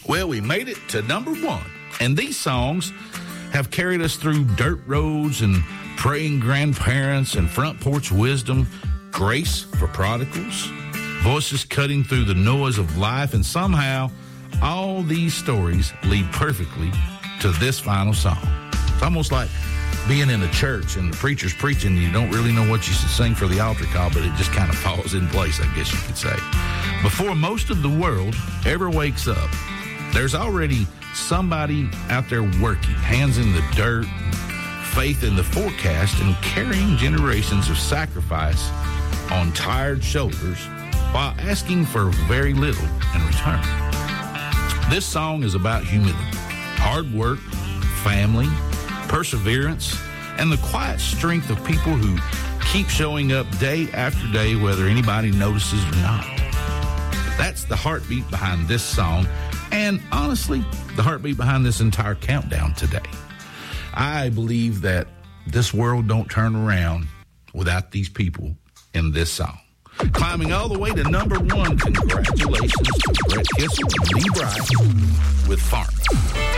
Well, we made it to number 1, and these songs have carried us through dirt roads and praying grandparents and front porch wisdom, grace for prodigals, voices cutting through the noise of life, and somehow all these stories lead perfectly to this final song. It's almost like being in a church and the preacher's preaching, you don't really know what you should sing for the altar call, but it just kind of falls in place, I guess you could say. Before most of the world ever wakes up, there's already somebody out there working, hands in the dirt, faith in the forecast, and carrying generations of sacrifice on tired shoulders while asking for very little in return. This song is about humility, hard work, family, perseverance, and the quiet strength of people who keep showing up day after day, whether anybody notices or not. That's the heartbeat behind this song, and honestly, the heartbeat behind this entire countdown today. I believe that this world don't turn around without these people in this song. Climbing all the way to number 1, congratulations to Brett Kissel and Lee Bryce with Farmer.